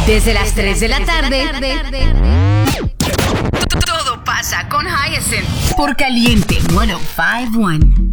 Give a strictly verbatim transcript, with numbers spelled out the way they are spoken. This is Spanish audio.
Desde las tres de la tarde. Todo pasa con Hyacinth por Caliente ciento cinco punto uno.